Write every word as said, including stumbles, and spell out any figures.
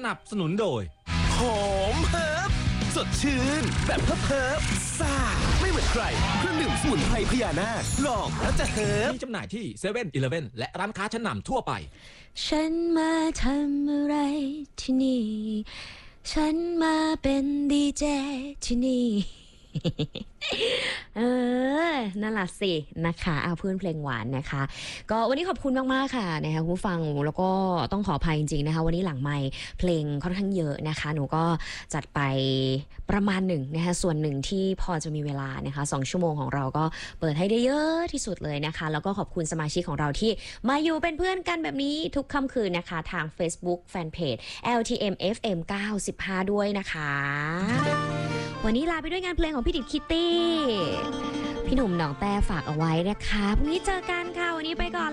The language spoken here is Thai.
นับสนุนโดยหอมเฮิร์บสดชื่นแบบเฮิร์บเฮิร์บซ่าไม่เหมือนใครเครื่องดื่มสมุนไพรพญานาคลองแล้วจะเฮิร์บมีจำหน่ายที่เซเว่นอีเลฟเว่นและร้านค้าชั้นนำทั่วไปฉันมาทำอะไรที่นี่ฉันมาเป็นดีเจที่นี่เออนั่นล่ะสินะคะเอาเพื่อนเพลงหวานนะคะก็วันนี้ขอบคุณมากๆค่ะนะคะคุณผู้ฟังแล้วก็ต้องขออภัยจริงๆนะคะวันนี้หลังไมค์เพลงค่อนข้างเยอะนะคะหนูก็จัดไปประมาณหนึ่งนะคะส่วนหนึ่งที่พอจะมีเวลานะคะสองชั่วโมงของเราก็เปิดให้ได้เยอะที่สุดเลยนะคะแล้วก็ขอบคุณสมาชิกของเราที่มาอยู่เป็นเพื่อนกันแบบนี้ทุกค่ำคืนนะคะทาง Facebook Fanpage แอล ที เอ็ม เอฟ เอ็ม เก้าสิบห้าด้วยนะคะวันนี้ลาไปด้วยงานเพลงของพี่ดิดคิตตี้พี่หนุ่มหนองแต่ฝากเอาไว้นะคะพรุ่งนี้เจอกันค่ะวันนี้ไปก่อน